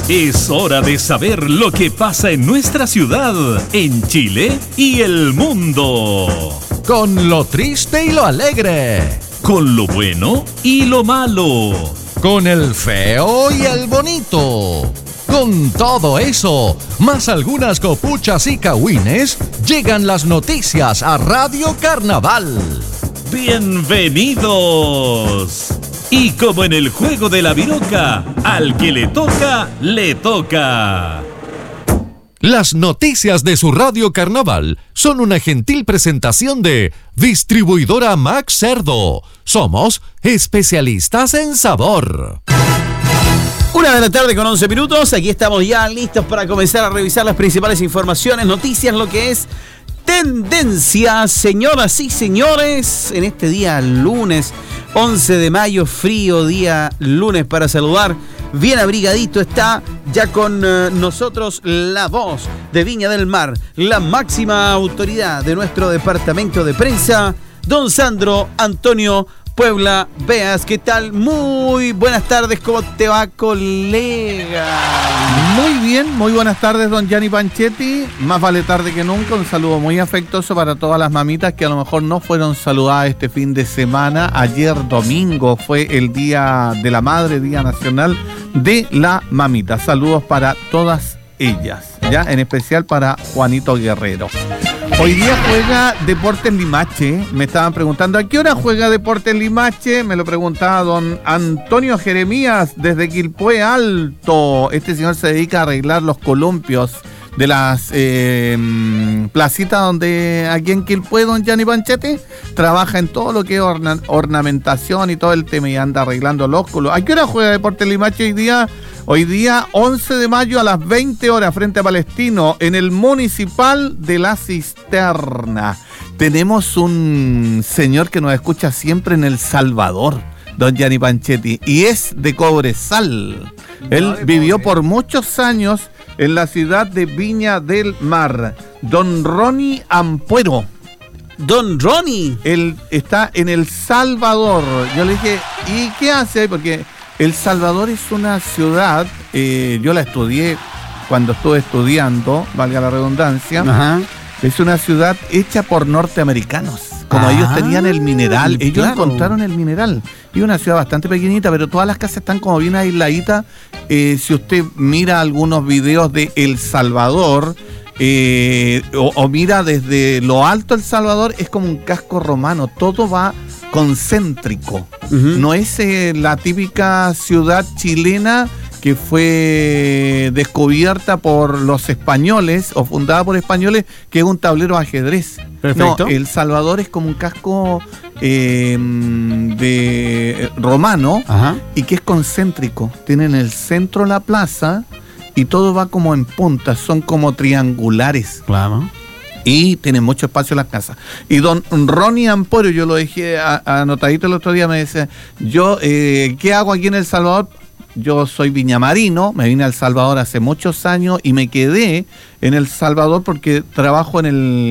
Es hora de saber lo que pasa en nuestra ciudad, en Chile y el mundo. Con lo triste y lo alegre. Con lo bueno y lo malo. Con el feo y el bonito. Con todo eso, más algunas copuchas y cagüines, llegan las noticias a Radio Carnaval. ¡Bienvenidos! Y como en el juego de la viroca, al que le toca, le toca. Las noticias de su Radio Carnaval son una gentil presentación de Distribuidora Max Cerdo. Somos especialistas en sabor. 1:00 con 11 minutos. Aquí estamos ya listos para comenzar a revisar las principales informaciones, noticias, lo que es tendencia, señoras y señores, en este día lunes 11 de mayo, frío día lunes para saludar. Bien abrigadito está ya con nosotros la voz de Viña del Mar, la máxima autoridad de nuestro departamento de prensa, don Sandro Antonio Puebla Beas. ¿Qué tal? Muy buenas tardes, ¿cómo te va, colega? Muy bien, muy buenas tardes, don Gianni Panchetti. Más vale tarde que nunca. Un saludo muy afectuoso para todas las mamitas que a lo mejor no fueron saludadas este fin de semana. Ayer domingo fue el Día de la Madre, Día Nacional de la Mamita. Saludos para todas ellas, ya en especial para Juanito Guerrero. Hoy día juega Deportes Limache. Me estaban preguntando ¿a qué hora juega Deportes Limache? Me lo preguntaba don Antonio Jeremías desde Quilpué Alto. Este señor se dedica a arreglar los columpios de las placitas donde aquí en Quilpué, don Gianni Panchetti trabaja en todo lo que es ornamentación y todo el tema y anda arreglando los columpios. ¿A qué hora juega Deportes Limache hoy día? Hoy día 11 de mayo a las 20 horas frente a Palestino en el Municipal de La Cisterna. Tenemos un señor que nos escucha siempre en El Salvador, don Gianni Panchetti, y es de Cobresal. Él vivió por muchos años en la ciudad de Viña del Mar. Don Ronnie Ampuero. Don Ronnie. Él está en El Salvador. Yo le dije, ¿y qué hace ahí? Porque El Salvador es una ciudad, yo la estudié cuando estuve estudiando, valga la redundancia. Ajá. Es una ciudad hecha por norteamericanos. Como ellos tenían el mineral, ellos encontraron el mineral. Y una ciudad bastante pequeñita, pero todas las casas están como bien aisladitas. Si usted mira algunos videos de El Salvador, o mira desde lo alto El Salvador, es como un casco romano. Todo va concéntrico. No es la típica ciudad chilena que fue descubierta por los españoles o fundada por españoles, que es un tablero de ajedrez. Perfecto. No, El Salvador es como un casco de romano. Ajá. Y que es concéntrico. Tiene en el centro la plaza y todo va como en puntas, son como triangulares. Claro. Y tiene mucho espacio las casas. Y don Ronnie Ampuero, yo lo dejé anotadito el otro día, me decía, yo, ¿qué hago aquí en El Salvador? Yo soy viñamarino, me vine a El Salvador hace muchos años y me quedé en El Salvador porque trabajo en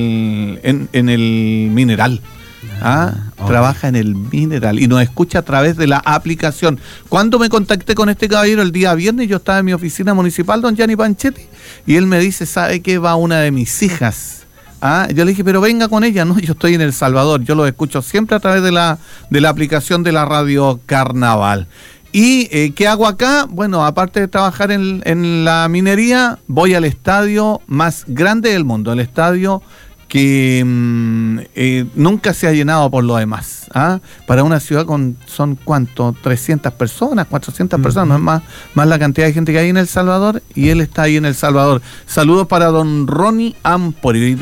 el mineral. Okay. Trabaja en el mineral y nos escucha a través de la aplicación. Cuando me contacté con este caballero el día viernes, yo estaba en mi oficina municipal, don Gianni Panchetti, y él me dice, ¿sabe qué? Va una de mis hijas. Yo le dije, pero venga con ella. No, yo estoy en El Salvador, yo lo escucho siempre a través de la aplicación de la Radio Carnaval. ¿Y qué hago acá? Bueno, aparte de trabajar en la minería, voy al estadio más grande del mundo, el estadio que nunca se ha llenado por lo demás. Para una ciudad son ¿cuánto? 300 personas, 400 personas, no es más la cantidad de gente que hay en El Salvador, y él está ahí en El Salvador. Saludos para don Ronnie Ampuero.